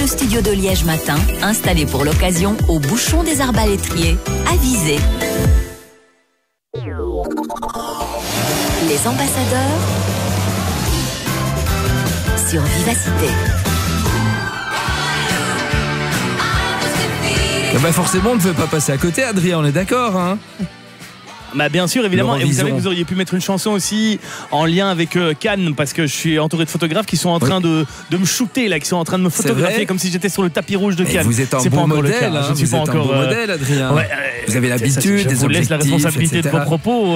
studio de Liège matin, installé pour l'occasion au bouchon des Arbalétriers, à Visé. Les ambassadeurs sur Vivacité. Forcément, on ne peut pas passer à côté, Adrien, on est d'accord, hein? Bah bien sûr, évidemment. Et vous savez que vous auriez pu mettre une chanson aussi en lien avec Cannes, parce que je suis entouré de photographes qui sont en train de me shooter là, qui sont en train de me photographier comme si j'étais sur le tapis rouge de Cannes. Vous êtes un beau modèle, hein, vous êtes un beau modèle, Adrien. Ouais, vous avez l'habitude, je vous laisse la responsabilité de vos propos.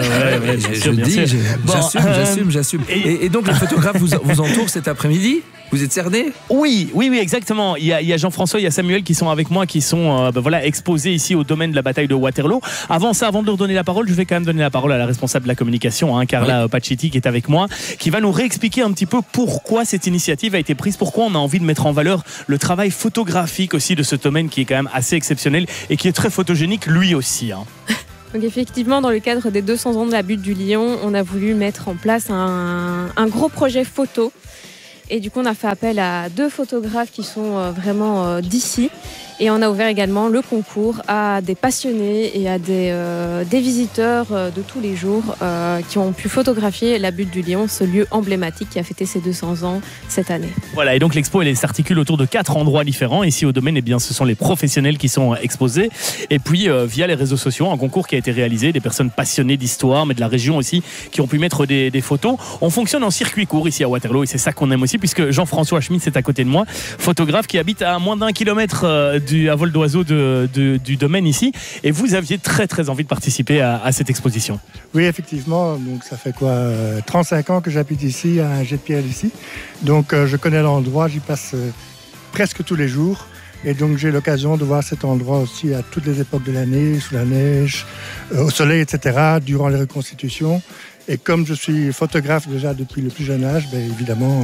J'assume. Et donc le photographe vous entoure cet après-midi? Vous êtes cerné? Oui, exactement. Il y a Jean-François, il y a Samuel qui sont avec moi, qui sont exposés ici au domaine de la bataille de Waterloo. Avant de leur donner la parole, je vais quand même donner la parole à la responsable de la communication, Carla Pacchetti, qui est avec moi, qui va nous réexpliquer un petit peu pourquoi cette initiative a été prise, pourquoi on a envie de mettre en valeur le travail photographique aussi de ce domaine qui est quand même assez exceptionnel et qui est très photogénique lui aussi. Donc effectivement, dans le cadre des 200 ans de la butte du Lion, on a voulu mettre en place un gros projet photo. Et du coup, on a fait appel à 2 photographes qui sont vraiment d'ici. Et on a ouvert également le concours à des passionnés et à des visiteurs de tous les jours qui ont pu photographier la butte du Lion, ce lieu emblématique qui a fêté ses 200 ans cette année. Voilà, et donc l'expo elle s'articule autour de 4 endroits différents. Ici au domaine, ce sont les professionnels qui sont exposés. Et puis via les réseaux sociaux, un concours qui a été réalisé, des personnes passionnées d'histoire, mais de la région aussi, qui ont pu mettre des photos. On fonctionne en circuit court ici à Waterloo et c'est ça qu'on aime aussi, puisque Jean-François Schmitz est à côté de moi, photographe qui habite à moins d'1 kilomètre à vol d'oiseau du domaine ici, et vous aviez très très envie de participer à cette exposition. Oui, effectivement, donc ça fait 35 ans que j'habite ici, à Jet-Pierre ici, donc je connais l'endroit, j'y passe presque tous les jours, et donc j'ai l'occasion de voir cet endroit aussi à toutes les époques de l'année, sous la neige, au soleil, etc., durant les reconstitutions, et comme je suis photographe déjà depuis le plus jeune âge, évidemment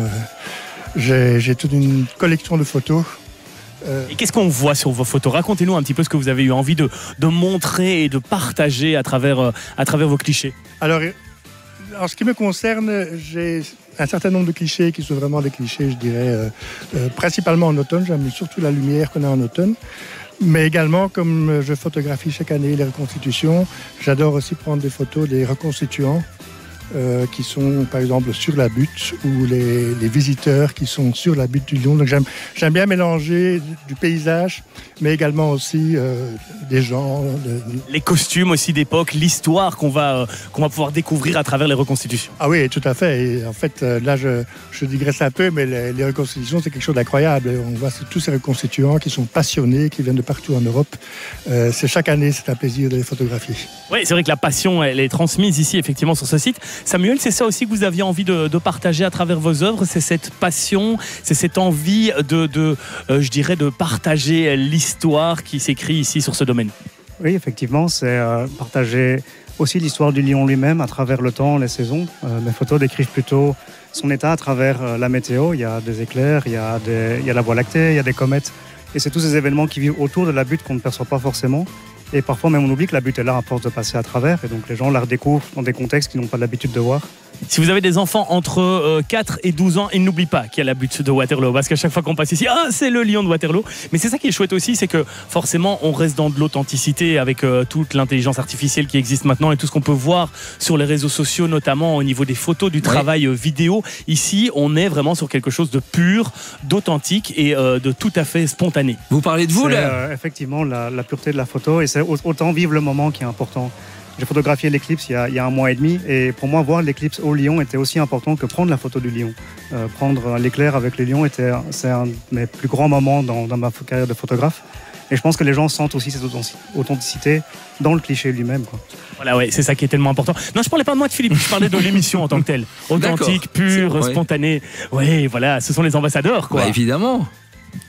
j'ai toute une collection de photos. Et qu'est-ce qu'on voit sur vos photos? Racontez-nous un petit peu ce que vous avez eu envie de montrer et de partager à travers vos clichés. Alors, en ce qui me concerne, j'ai un certain nombre de clichés qui sont vraiment des clichés, je dirais, principalement en automne. J'aime surtout la lumière qu'on a en automne. Mais également, comme je photographie chaque année les reconstitutions, j'adore aussi prendre des photos des reconstituants qui sont par exemple sur la butte, ou les visiteurs qui sont sur la butte du Lion. Donc j'aime bien mélanger du paysage, mais également aussi des gens. Les costumes aussi d'époque, l'histoire qu'on va pouvoir découvrir à travers les reconstitutions. Ah oui, tout à fait. Et en fait, là, je digresse un peu, mais les reconstitutions, c'est quelque chose d'incroyable. On voit tous ces reconstituants qui sont passionnés, qui viennent de partout en Europe. Chaque année, c'est un plaisir de les photographier. Oui, c'est vrai que la passion, elle est transmise ici, effectivement, sur ce site. Samuel, c'est ça aussi que vous aviez envie de partager à travers vos œuvres, c'est cette passion, c'est cette envie je dirais, de partager l'histoire qui s'écrit ici sur ce domaine. Oui, effectivement, c'est partager aussi l'histoire du lion lui-même à travers le temps, les saisons. Mes photos décrivent plutôt son état à travers la météo. Il y a des éclairs, il y a la Voie lactée, il y a des comètes. Et c'est tous ces événements qui vivent autour de la butte qu'on ne perçoit pas forcément. Et parfois même on oublie que la butte est là à force de passer à travers. Et donc les gens la redécouvrent dans des contextes qu'ils n'ont pas l'habitude de voir. Si vous avez des enfants entre 4 et 12 ans, ils n'oublient pas qu'il y a la butte de Waterloo, parce qu'à chaque fois qu'on passe ici, c'est le lion de Waterloo. Mais c'est ça qui est chouette aussi, c'est que forcément on reste dans de l'authenticité avec toute l'intelligence artificielle qui existe maintenant et tout ce qu'on peut voir sur les réseaux sociaux, notamment au niveau des photos, du travail vidéo. Ici on est vraiment sur quelque chose de pur, d'authentique et de tout à fait spontané. Vous parlez de vous là effectivement la pureté de la photo, et c'est autant vivre le moment qui est important. J'ai photographié l'éclipse il y a 1 mois et demi, et pour moi, voir l'éclipse au lion était aussi important que prendre la photo du lion. Prendre l'éclair avec les lions, c'est un de mes plus grands moments dans ma carrière de photographe. Et je pense que les gens sentent aussi cette authenticité dans le cliché lui-même, quoi. Voilà, ouais, c'est ça qui est tellement important. Non, je parlais pas de moi, de Philippe, je parlais de l'émission en tant que telle. Authentique, pure, spontanée. Oui, voilà, ce sont les ambassadeurs, quoi. Évidemment.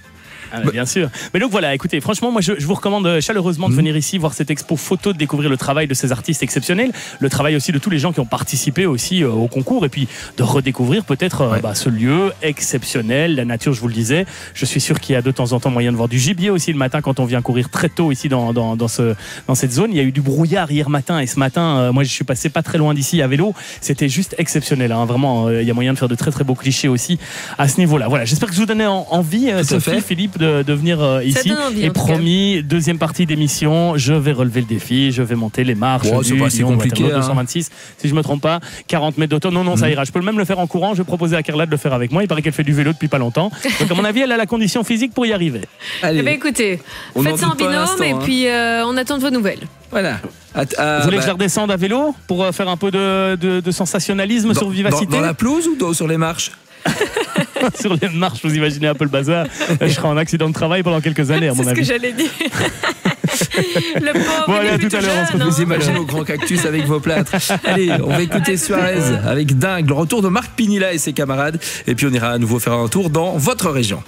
Bien sûr. Mais donc voilà, écoutez, franchement, moi je vous recommande chaleureusement de venir ici voir cette expo photo, de découvrir le travail de ces artistes exceptionnels, le travail aussi de tous les gens qui ont participé aussi au concours, et puis de redécouvrir peut-être ce lieu exceptionnel, la nature, je vous le disais. Je suis sûr qu'il y a de temps en temps moyen de voir du gibier aussi le matin quand on vient courir très tôt ici dans cette zone. Il y a eu du brouillard hier matin, et ce matin, moi je suis passé pas très loin d'ici à vélo. C'était juste exceptionnel, hein. Vraiment, il y a moyen de faire de très très beaux clichés aussi à ce niveau-là. Voilà, j'espère que je vous donnais envie, Sophie, Philippe, de venir ici. Et promis, deuxième partie d'émission, je vais relever le défi, je vais monter les marches du Lyon Waterloo 226, si je me trompe pas, 40 mètres d'auto. Non, ça ira. Je peux même le faire en courant. Je vais proposer à Carla de le faire avec moi. Il paraît qu'elle fait du vélo depuis pas longtemps. Donc à mon avis, elle a la condition physique pour y arriver. Allez. Eh bien écoutez, faites ça en binôme et puis on attend de vos nouvelles. Voilà. Vous voulez que je redescende à vélo pour faire un peu de sensationnalisme sur Vivacité dans la pelouse ou sur les marches? Sur les marches, vous imaginez un peu le bazar. Je serai en accident de travail pendant quelques années, à mon avis. C'est ce que j'allais dire. Le pauvre, bon, allez, à tout à l'heure. On se vous imaginez au grand cactus avec vos plâtres. Allez, on va écouter Suarez avec Dingue, le retour de Marc Pinilla et ses camarades. Et puis on ira à nouveau faire un tour dans votre région.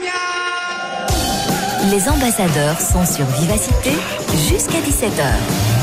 Les ambassadeurs sont sur Vivacité jusqu'à 17h.